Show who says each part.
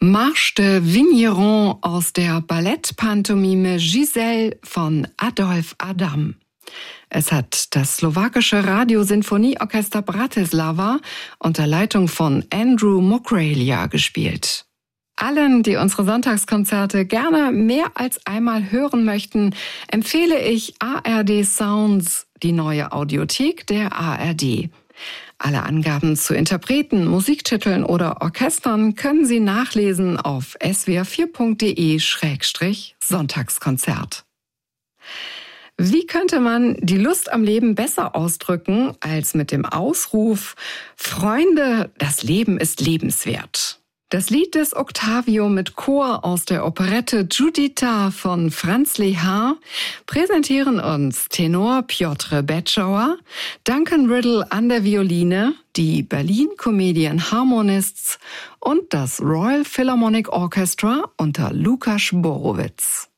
Speaker 1: Marche de Vigneron aus der Ballettpantomime Giselle von Adolf Adam. Es hat das slowakische Radiosinfonieorchester Bratislava unter Leitung von Andrew Mokrelia gespielt. Allen, die unsere Sonntagskonzerte gerne mehr als einmal hören möchten, empfehle ich ARD Sounds, die neue Audiothek der ARD. Alle Angaben zu Interpreten, Musiktiteln oder Orchestern können Sie nachlesen auf swr4.de/Sonntagskonzert. Wie könnte man die Lust am Leben besser ausdrücken als mit dem Ausruf: Freunde, das Leben ist lebenswert? Das Lied des Octavio mit Chor aus der Operette Giuditta von Franz Lehár präsentieren uns Tenor Piotr Betschauer, Duncan Riddle an der Violine, die Berlin Comedian Harmonists und das Royal Philharmonic Orchestra unter Lukas Borowitz.